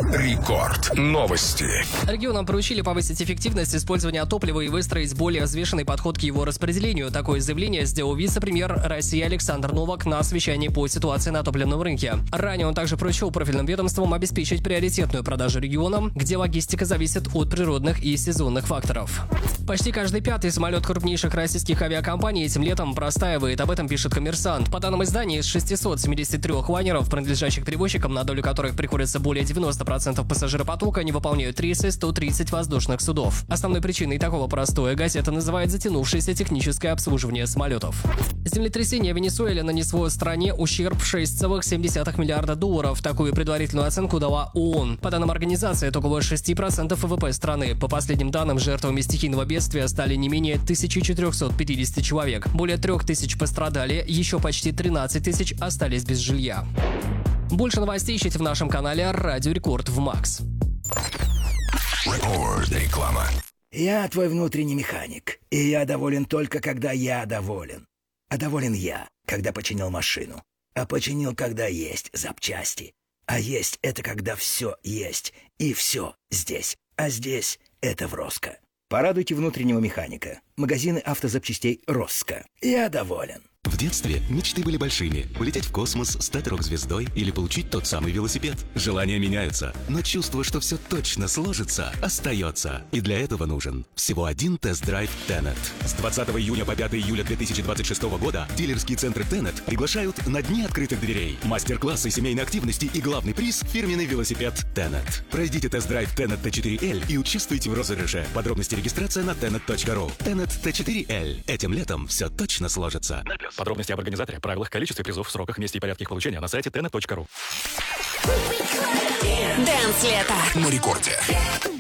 Рекорд. Новости. Регионам поручили повысить эффективность использования топлива и выстроить более взвешенный подход к его распределению. Такое заявление сделал вице-премьер России Александр Новак на совещании по ситуации на топливном рынке. Ранее он также поручил профильным ведомствам обеспечить приоритетную продажу регионам, где логистика зависит от природных и сезонных факторов. Почти каждый пятый самолет крупнейших российских авиакомпаний этим летом простаивает. Об этом пишет «Коммерсант». По данным издания, из 673 лайнеров, принадлежащих перевозчикам, на долю которых приходится более 90% пассажиропотока, не выполняют рейсы 130 воздушных судов. Основной причиной такого простоя газета называет затянувшееся техническое обслуживание самолетов. Землетрясение в Венесуэле нанесло стране ущерб в $6,7 миллиарда. Такую предварительную оценку дала ООН. По данным организации, это около 6% ВВП страны. По последним данным, жертвами стихийного бедствия стали не менее 1450 человек. Более 3000 пострадали, еще почти 13 тысяч остались без жилья. Больше новостей ищите в нашем канале «Радио Рекорд» в Макс. Реклама. Я твой внутренний механик, и я доволен только, когда я доволен. А доволен я, когда починил машину. А починил, когда есть запчасти. А есть — это когда все есть, и все здесь. А здесь — это в Роско. Порадуйте внутреннего механика. Магазины автозапчастей «Роско». Я доволен. В детстве мечты были большими. Улететь в космос, стать рок-звездой или получить тот самый велосипед. Желания меняются, но чувство, что все точно сложится, остается. И для этого нужен всего один тест-драйв Tenet. С 20 июня по 5 июля 2026 года дилерские центры Tenet приглашают на дни открытых дверей. Мастер-классы семейной активности и главный приз – фирменный велосипед Tenet. Пройдите тест-драйв Tenet T4L и участвуйте в розыгрыше. Подробности регистрация на tenet.ru. Tenet T4L. Этим летом все точно сложится. Подробности об организаторе, правилах, количестве призов, сроках, месте и порядке их получения на сайте tenet.ru. Дэнс лето На рекорде.